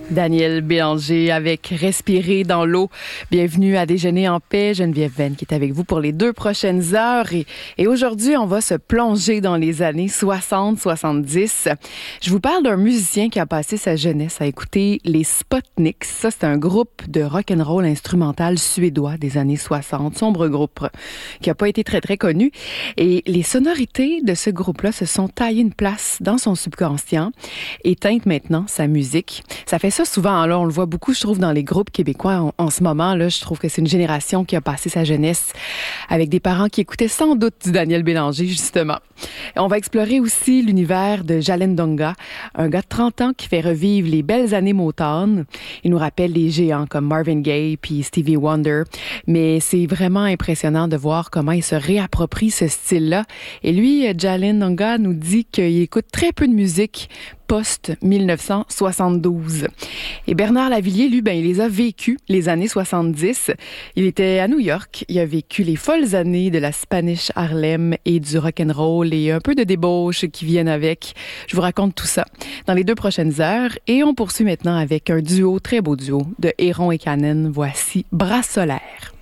Daniel Bélanger avec Respirer dans l'eau. Bienvenue à Déjeuner en paix. Geneviève Venn qui est avec vous pour les 2 prochaines heures. Et aujourd'hui, on va se plonger dans les années 60-70. Je vous parle d'un musicien qui a passé sa jeunesse à écouter les Sputniks. Ça, c'est un groupe de rock'n'roll instrumental suédois des années 60. Sombre groupe qui a pas été très, très connu. Et les sonorités de ce groupe-là se sont taillées une place dans son subconscient et teintent maintenant sa musique. Ça fait ça souvent, là, on le voit beaucoup, je trouve, dans les groupes québécois en ce moment. Là, je trouve que c'est une génération qui a passé sa jeunesse avec des parents qui écoutaient sans doute du Daniel Bélanger, justement. On va explorer aussi l'univers de Jalen Donga, un gars de 30 ans qui fait revivre les belles années Motown. Il nous rappelle les géants comme Marvin Gaye puis Stevie Wonder. Mais c'est vraiment impressionnant de voir comment il se réapproprie ce style-là. Et lui, Jalen Donga nous dit qu'il écoute très peu de musique post-1972. Et Bernard Lavilliers, lui, il les a vécus, les années 70. Il était à New York. Il a vécu les folles années de la Spanish Harlem et du rock'n'roll et un peu de débauche qui viennent avec. Je vous raconte tout ça dans les 2 prochaines heures. Et on poursuit maintenant avec un duo, très beau duo, de Héron et Canen. Voici Bras solaire.